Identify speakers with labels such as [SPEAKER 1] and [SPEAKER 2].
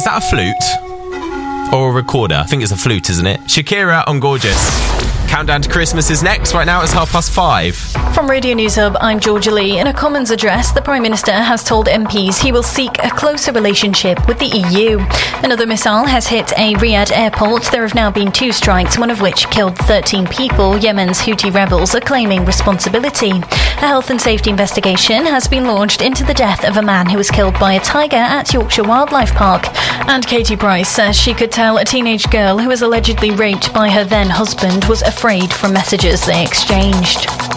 [SPEAKER 1] that a flute? Or a recorder? I think it's a flute, isn't it? Shakira on Gorgeous. Countdown to Christmas is next. Right now it's 5:30.
[SPEAKER 2] From Radio News Hub, I'm Georgia Lee. In a Commons address, the Prime Minister has told MPs he will seek a closer relationship with the EU. Another missile has hit a Riyadh airport. There have now been 2 strikes, one of which killed 13 people. Yemen's Houthi rebels are claiming responsibility. A health and safety investigation has been launched into the death of a man who was killed by a tiger at Yorkshire Wildlife Park. And Katie Price says she could tell a teenage girl who was allegedly raped by her then husband was afraid from messages they exchanged.